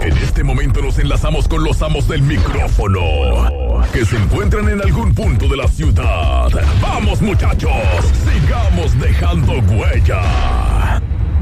En este momento nos enlazamos con los amos del micrófono, que se encuentran en algún punto de la ciudad. ¡Vamos, muchachos! ¡Sigamos dejando huella!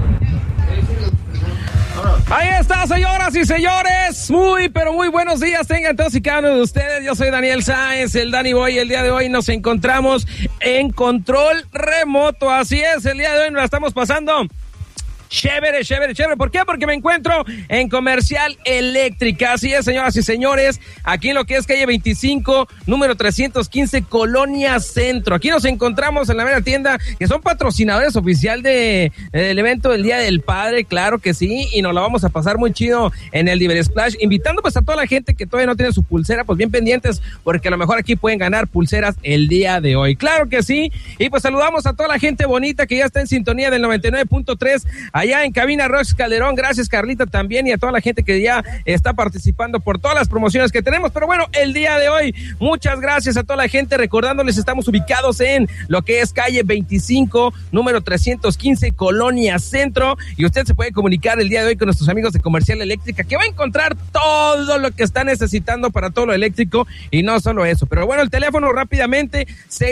Ahí está, señoras y señores. Muy, pero muy buenos días tengan todos y cada uno de ustedes. Yo soy Daniel Sáenz, el Danny Boy. El día de hoy nos encontramos en control remoto. Así es, el día de hoy nos la estamos pasando chévere. ¿Por qué? Porque me encuentro en Comercial Eléctrica. Así es, señoras y señores, aquí en lo que es calle 25, número 315, Colonia Centro. Aquí nos encontramos en la mera tienda, que son patrocinadores oficial del evento del Día del Padre, claro que sí, y nos la vamos a pasar muy chido en el Diver Splash, invitando pues a toda la gente que todavía no tiene su pulsera, pues bien pendientes, porque a lo mejor aquí pueden ganar pulseras el día de hoy. Claro que sí, y pues saludamos a toda la gente bonita que ya está en sintonía del 99.3, allá en cabina Rox Calderón. Gracias, Carlita, también, y a toda la gente que ya está participando por todas las promociones que tenemos. Pero bueno, el día de hoy, muchas gracias a toda la gente, recordándoles, estamos ubicados en lo que es calle 25, número 315, Colonia Centro, y usted se puede comunicar el día de hoy con nuestros amigos de Comercial Eléctrica, que va a encontrar todo lo que está necesitando para todo lo eléctrico, y no solo eso. Pero bueno, el teléfono rápidamente,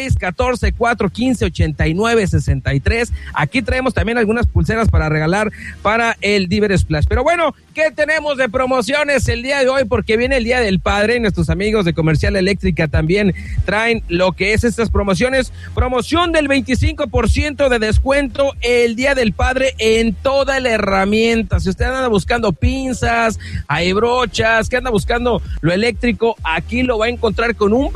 614-415-8963. Aquí traemos también algunas pulseras para regalar para el Diver Splash. Pero bueno, ¿qué tenemos de promociones el día de hoy? Porque viene el Día del Padre. Nuestros amigos de Comercial Eléctrica también traen lo que es estas promociones. Promoción del 25% de descuento el Día del Padre en toda la herramienta. Si usted anda buscando pinzas, hay brochas, que anda buscando lo eléctrico, aquí lo va a encontrar con un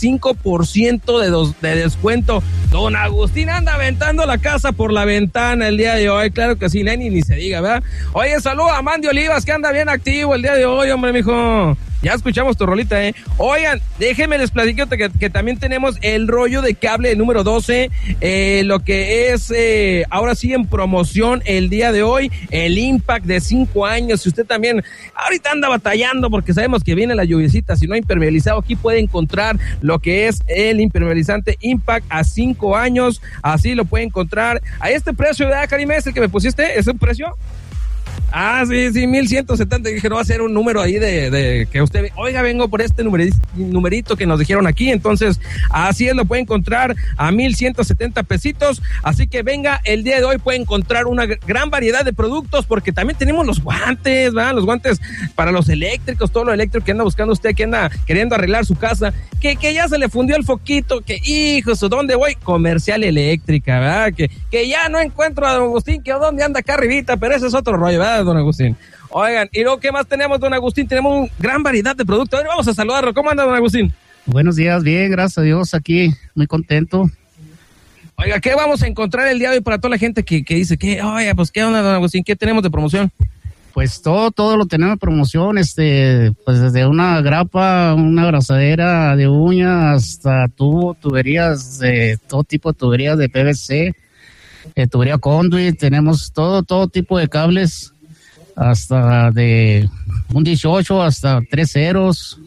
25% de descuento. Don Agustín anda aventando la casa por la ventana el día de hoy. Claro que sí, Lenny, ni se diga, ¿verdad? Oye, saluda a Mandy Olivas, que anda bien activo el día de hoy, hombre, mijo. Ya escuchamos tu rolita, ¿eh? Oigan, déjenme les platico que también tenemos el rollo de cable número 12, lo que es, ahora sí, en promoción el día de hoy, el Impact de 5 años. Si usted también ahorita anda batallando, porque sabemos que viene la lluviecita, si no ha impermeabilizado, aquí puede encontrar lo que es el impermeabilizante Impact a 5 años, así lo puede encontrar a este precio, ¿verdad, Karime? ¿Es el que me pusiste? ¿Es un precio? Ah, sí, 1170, dije, no va a ser un número ahí de que usted, oiga, vengo por este numerito que nos dijeron aquí. Entonces, así es, lo puede encontrar a 1170 pesitos, así que venga, el día de hoy puede encontrar una gran variedad de productos, porque también tenemos los guantes, ¿verdad? Los guantes para los eléctricos, todo lo eléctrico que anda buscando usted, que anda queriendo arreglar su casa, que ya se le fundió el foquito, que hijos, ¿dónde voy? Comercial Eléctrica, ¿verdad? Que ya no encuentro a don Agustín, que dónde anda acá arribita, pero ese es otro rollo, ¿verdad, don Agustín? Oigan, y luego, ¿qué más tenemos, don Agustín? Tenemos una gran variedad de productos. A ver, vamos a saludarlo. ¿Cómo anda, don Agustín? Buenos días, bien, gracias a Dios, aquí, muy contento. Oiga, ¿qué vamos a encontrar el día de hoy para toda la gente que dice que, oye, pues, ¿qué onda, don Agustín? ¿Qué tenemos de promoción? Pues todo lo tenemos de promoción, pues desde una grapa, una abrazadera de uña, hasta tuberías, todo tipo de tuberías de PVC, tubería conduit, tenemos todo tipo de cables, hasta de un 18 hasta 3 ceros.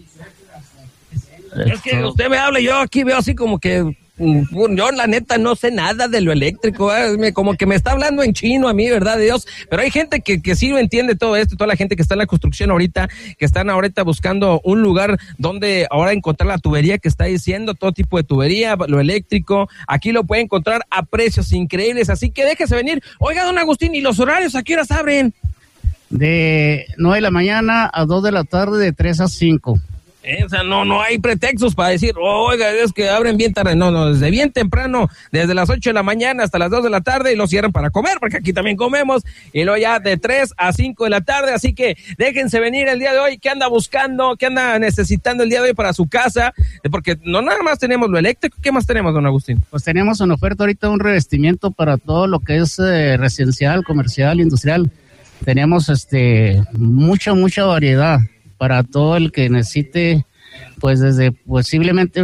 Es que usted me habla, yo aquí veo así como que yo la neta no sé nada de lo eléctrico, como que me está hablando en chino a mí, ¿verdad, Dios? Pero hay gente que sí lo entiende todo esto, toda la gente que está en la construcción ahorita, que están ahorita buscando un lugar donde ahora encontrar la tubería que está diciendo, todo tipo de tubería, lo eléctrico, aquí lo puede encontrar a precios increíbles, así que déjese venir. Oiga, don Agustín, ¿y los horarios a qué horas abren? De 9 de la mañana a 2 de la tarde, de 3 a 5. O sea, no hay pretextos para decir, oiga, es que abren bien tarde. No, desde bien temprano, desde las 8 de la mañana hasta las 2 de la tarde, y lo cierran para comer, porque aquí también comemos, y luego ya de 3 a 5 de la tarde, así que déjense venir el día de hoy. ¿Qué anda buscando? ¿Qué anda necesitando el día de hoy para su casa? Porque no nada más tenemos lo eléctrico. ¿Qué más tenemos, don Agustín? Pues tenemos en oferta ahorita un revestimiento para todo lo que es residencial, comercial, industrial. Tenemos mucha variedad para todo el que necesite, pues desde posiblemente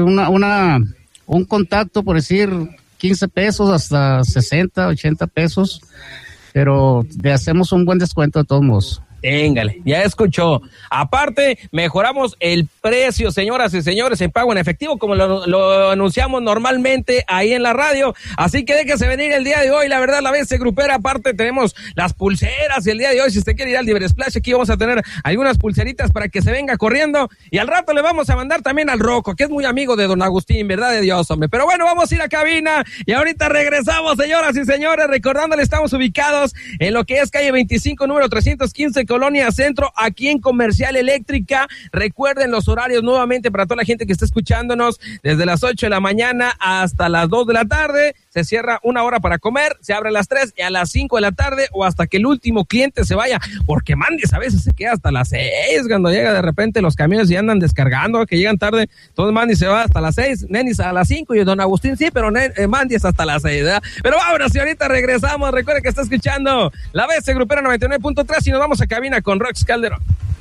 un contacto, por decir 15 pesos hasta 60, 80 pesos, pero le hacemos un buen descuento de todos modos. Téngale, ya escuchó. Aparte, mejoramos el precio, señoras y señores, en pago en efectivo, como lo anunciamos normalmente ahí en la radio. Así que déjese venir el día de hoy, la verdad, la BC Grupera. Aparte, tenemos las pulseras el día de hoy. Si usted quiere ir al Libre Splash, aquí vamos a tener algunas pulseritas para que se venga corriendo. Y al rato le vamos a mandar también al Rocco, que es muy amigo de don Agustín, ¿verdad de Dios, hombre? Pero bueno, vamos a ir a cabina y ahorita regresamos, señoras y señores. Recordándole, estamos ubicados en lo que es calle 25, número 315, Colonia Centro, aquí en Comercial Eléctrica. Recuerden los horarios nuevamente para toda la gente que está escuchándonos, desde las 8 de la mañana hasta las 2 de la tarde. Se cierra 1 hora para comer, se abre a las 3 y a las 5 de la tarde o hasta que el último cliente se vaya, porque Mandis a veces se queda hasta las 6 cuando llega de repente los camiones y andan descargando, que llegan tarde. Entonces Mandis se va hasta las 6, Nenis a las 5 y don Agustín sí, pero Mandis hasta las 6, ¿verdad? Pero ahora sí, ahorita regresamos. Recuerden que está escuchando la BC Grupera 99.3 y nos vamos a cabina con Rox Calderón.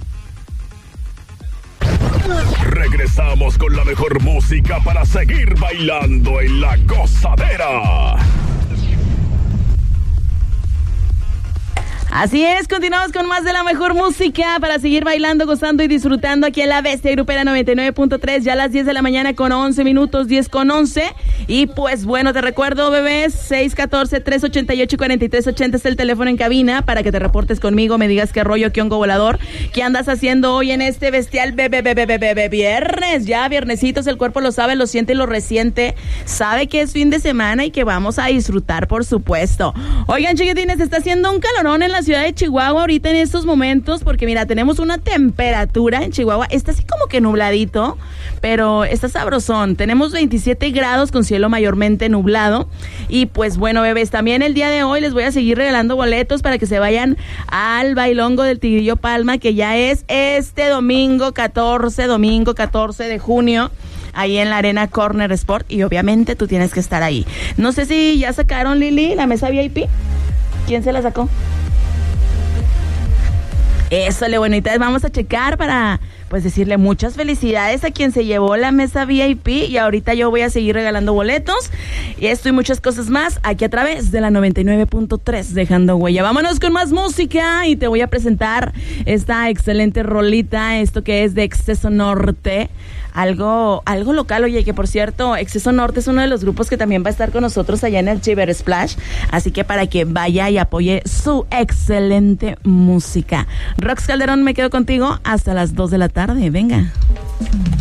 Regresamos con la mejor música para seguir bailando en la gozadera. Así es, continuamos con más de la mejor música para seguir bailando, gozando y disfrutando aquí en la Bestia Grupera 99.3, ya a las 10 de la mañana con 11 minutos, 10 con 11. Y pues bueno, te recuerdo, bebés, 614-388-4380 es el teléfono en cabina para que te reportes conmigo, me digas qué rollo, qué hongo volador, qué andas haciendo hoy en este bestial viernes. Ya, viernesitos, el cuerpo lo sabe, lo siente y lo resiente, sabe que es fin de semana y que vamos a disfrutar, por supuesto. Oigan, chiquitines, está haciendo un calorón en la ciudad de Chihuahua ahorita en estos momentos, porque mira, tenemos una temperatura en Chihuahua, está así como que nubladito, pero está sabrosón. Tenemos 27 grados con cielo mayormente nublado. Y pues bueno, bebés, también el día de hoy les voy a seguir regalando boletos para que se vayan al bailongo del Tigrillo Palma, que ya es este domingo 14 de junio, ahí en la Arena Corner Sport, y obviamente tú tienes que estar ahí. No sé si ya sacaron, Lili, la mesa VIP. ¿Quién se la sacó? Eso, bonita, vamos a checar para pues decirle muchas felicidades a quien se llevó la mesa VIP, y ahorita yo voy a seguir regalando boletos y esto y muchas cosas más aquí a través de la 99.3 Dejando Huella. Vámonos con más música y te voy a presentar esta excelente rolita, esto que es de Exceso Norte. Algo local, oye, que por cierto, Exceso Norte es uno de los grupos que también va a estar con nosotros allá en el Chiver Splash, así que para que vaya y apoye su excelente música. Rox Calderón, me quedo contigo hasta las 2 de la tarde, venga.